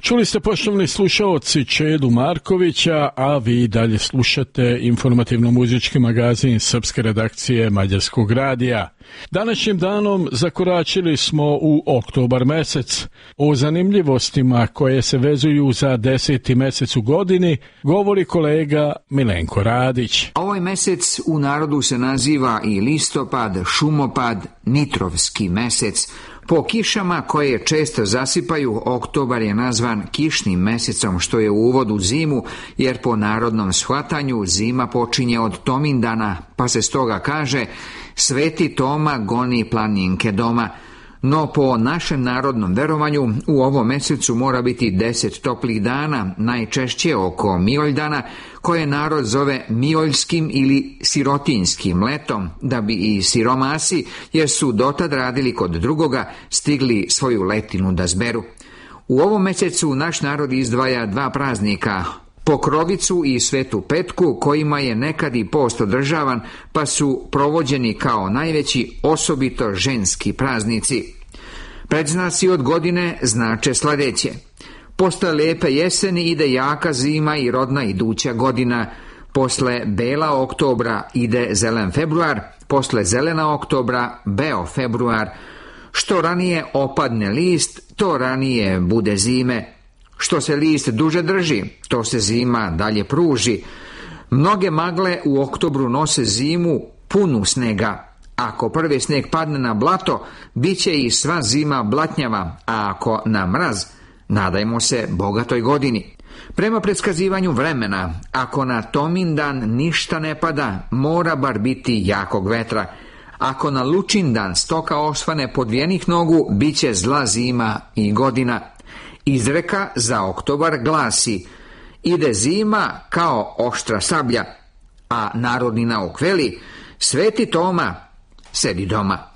Čuli ste, poštovni slušaoci, Čedu Markovića, a vi dalje slušate informativno-muzički magazin srpske redakcije Mađarskog radija. Današnjim danom zakoračili smo u oktobar mesec. O zanimljivostima koje se vezuju za 10. mesec u godini govori kolega Milenko Radić. Ovaj mesec u narodu se naziva i listopad, šumopad, nitrovski mesec. Po kišama koje često zasipaju, oktobar je nazvan kišnim mesecom, što je uvod u zimu, jer po narodnom shvatanju zima počinje od Tomindana, pa se stoga kaže Sveti Toma goni planinke doma. No po našem narodnom verovanju u ovom mesecu mora biti 10 toplih dana, najčešće oko Mioldana, koje narod zove Mioljskim ili sirotinjskim letom, da bi i siromasi, jer su dotad radili kod drugoga, stigli svoju letinu da zberu. U ovom mesecu naš narod izdvaja dva praznika, Pokrovicu i Svetu Petku, kojima je nekad i post održavan, pa su provođeni kao najveći, osobito ženski praznici. Predznaci od godine znače sljedeće: posle lepe jeseni ide jaka zima i rodna iduća godina, posle bela oktobra ide zelen februar, posle zelena oktobra beo februar, što ranije opadne list, to ranije bude zime. Što se list duže drži, to se zima dalje pruži. Mnoge magle u oktobru nose zimu punu snega. Ako prvi sneg padne na blato, bit će i sva zima blatnjava, a ako na mraz, nadajmo se bogatoj godini. Prema predskazivanju vremena, ako na Tomindan ništa ne pada, mora bar biti jakog vetra. Ako na Lučindan stoka osvane podvijenih nogu, bit će zla zima i godina. Izreka za oktobar glasi: ide zima kao oštra sablja, a narodni nauk veli: Sveti Toma, sedi doma.